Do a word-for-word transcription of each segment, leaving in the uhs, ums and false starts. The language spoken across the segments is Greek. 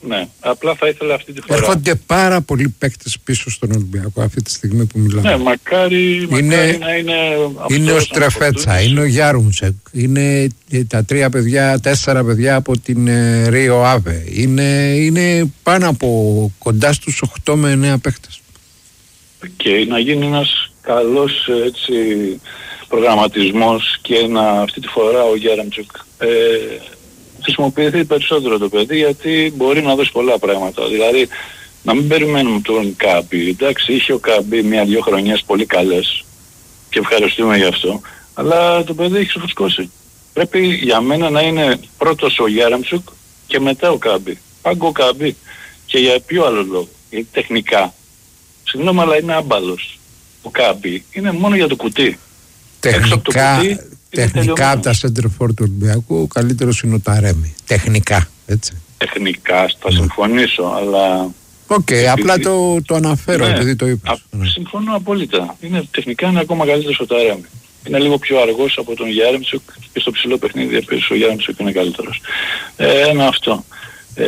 Ναι, απλά θα ήθελα αυτή τη φορά. Έρχονται πάρα πολλοί παίκτες πίσω στον Ολυμπιακό αυτή τη στιγμή που μιλάμε. Ναι, μακάρι, είναι, μακάρι να είναι. Είναι ο Στρεφέτσα, είναι ο Γιάρουμτσεκ, είναι τα τρία παιδιά, τέσσερα παιδιά από την ε, Ρίο Άβε. Είναι, είναι πάνω από κοντά στους οκτώ με εννέα παίκτες. Και να γίνει ένας καλός έτσι, προγραμματισμός και να αυτή τη φορά ο Γιάρουμτσεκ ε, χρησιμοποιηθεί περισσότερο το παιδί, γιατί μπορεί να δώσει πολλά πράγματα. Δηλαδή να μην περιμένουμε τον Κάμπι. Εντάξει, είχε ο Κάμπι μία-δυο χρονιές πολύ καλές και ευχαριστούμε γι' αυτό, αλλά το παιδί έχει ξεφουσκώσει. Πρέπει για μένα να είναι πρώτος ο Γιάρουμτσεκ και μετά ο Κάμπι. Πάγκο ο Κάμπι. Και για ποιο άλλο λόγο? Γιατί τεχνικά, συγγνώμη, αλλά είναι άμπαλος. Ο Κάμπι είναι μόνο για το κουτί. Τεχνικά, από, τεχνικά από τα σέντερφορ του Ολυμπιακού ο καλύτερος είναι ο Ταρέμι. Τεχνικά, έτσι. Τεχνικά, θα mm. συμφωνήσω, αλλά... Οκ, okay, απλά το, το αναφέρω, ναι, επειδή το είπες. Α, ναι. Συμφωνώ απόλυτα. Είναι, τεχνικά είναι ακόμα καλύτερος ο Ταρέμι. Είναι λίγο πιο αργός από τον Γιάρουμτσεκ και στο ψηλό παιχνίδι επίσης ο Γιάρουμτσεκ είναι καλύτερος. Ε, ένα αυτό. Ε,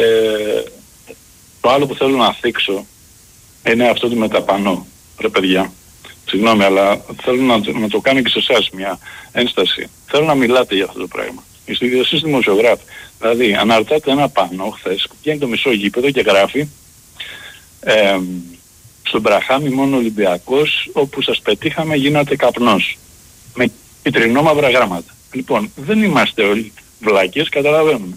το άλλο που θέλω να θίξω είναι αυτό το μεταπανώ. Ρε παιδιά, συγγνώμη, αλλά θέλω να, να το κάνω και σε εσάς μια ένσταση. Θέλω να μιλάτε για αυτό το πράγμα. Εσείς δημοσιογράφοι. Δηλαδή, αναρτάτε ένα πανό χθες που πιάνει το μισό γήπεδο και γράφει ε, στον Μπραχάμι μόνο Ολυμπιακός, όπου σας πετύχαμε γίνατε καπνός. Με κυτρινόμαυρα γράμματα. Λοιπόν, δεν είμαστε όλοι βλάκες, καταλαβαίνουμε.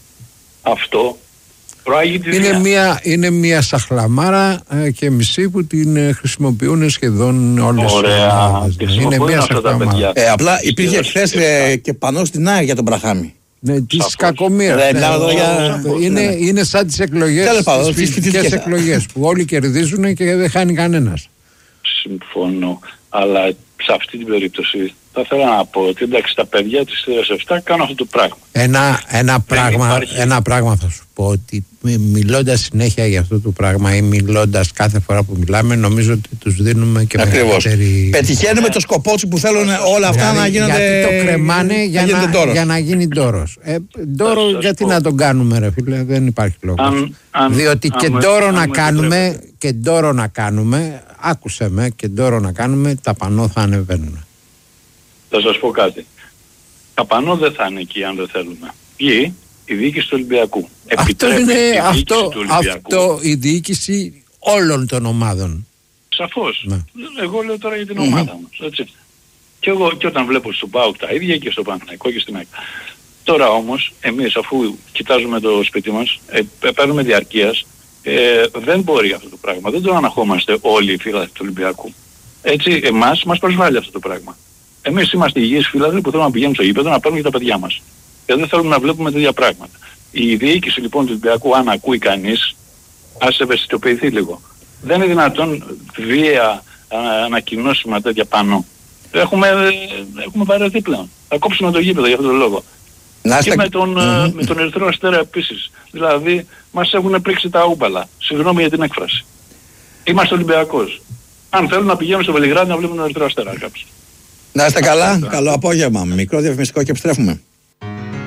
Αυτό προάγει τη είναι μια, είναι μια σαχλαμάρα ε, και μισή που την ε, χρησιμοποιούν σχεδόν όλες τις ομάδες. Είναι μια σαχλαμάρα. Ε, απλά υπήρχε χθες ε, και πανό στην ΑΕΚ για τον Μπραχάμι. Ναι, της κακομοίρας. Ναι, ναι, για... είναι, ναι. είναι σαν τις εκλογές, τις φοιτητικές εκλογές που όλοι κερδίζουν και δεν χάνει κανένας. Συμφωνώ, αλλά σε αυτή την περίπτωση θα ήθελα να πω ότι εντάξει, τα παιδιά της θύρας επτά κάνουν αυτό το πράγμα. Ένα, ένα, πράγμα ένα πράγμα θα σου πω, ότι μιλώντας συνέχεια για αυτό το πράγμα ή μιλώντας κάθε φορά που μιλάμε, νομίζω ότι τους δίνουμε και μεγαλύτερη... Πετυχαίνουμε το σκοπό τους που θέλουν όλα αυτά δηλαδή, να γίνονται... Γιατί το κρεμάνε για να, για να γίνει ντόρος. Ε, ντόρο γιατί να τον κάνουμε ρε φίλε, δεν υπάρχει λόγος. Αν, αν, Διότι αν, και ντόρο να κάνουμε, και ντόρο να κάνουμε, άκουσε με, και ντόρο να κάνουμε, τα πανώ θα ανεβαίνουν. Θα σας πω κάτι. Τα πανώ δεν θα είναι εκεί αν δεν θέλουμε. Ποιοι? Η διοίκηση του Ολυμπιακού. Αυτό είναι αυτό, αυτό η διοίκηση όλων των ομάδων. Σαφώς. Ναι. Εγώ λέω τώρα για την mm-hmm. ομάδα μας. Έτσι. Και εγώ και όταν βλέπω στον ΠΑΟΚ τα ίδια και στο Παναθηναϊκό και στην ΑΕΚ. Τώρα όμως εμείς αφού κοιτάζουμε το σπίτι μας, ε, παίρνουμε διαρκείας, ε, δεν μπορεί αυτό το πράγμα. Δεν το αναχόμαστε όλοι οι φίλοι του Ολυμπιακού. Έτσι εμάς μας προσβάλλει αυτό το πράγμα. Εμείς είμαστε υγιείς φίλοι που θέλουμε να πηγαίνουμε στο γήπεδο να παίρνουμε και τα παιδιά μας. Και δεν θέλουμε να βλέπουμε τέτοια πράγματα. Η διοίκηση λοιπόν του Ολυμπιακού, αν ακούει κανείς, ας ευαισθητοποιηθεί λίγο. Δεν είναι δυνατόν βία ανακοινώσιμα τέτοια πάνω. Έχουμε, έχουμε βαρεθεί πλέον. Θα κόψουμε το γήπεδο για αυτόν τον λόγο. Να και με τον, mm-hmm. με τον Ερυθρό Αστέρα επίσης. Δηλαδή μας έχουν πρίξει τα ούμπαλα. Συγγνώμη για την έκφραση. Είμαστε Ολυμπιακός. Αν θέλουν να πηγαίνουν στο Βελιγράδι να βλέπουν τον Ερυθρό Αστέρα κάποιοι. Να είστε καλά, καλό απόγευμα. Μικρό διαφημιστικό και επιστρέφουμε.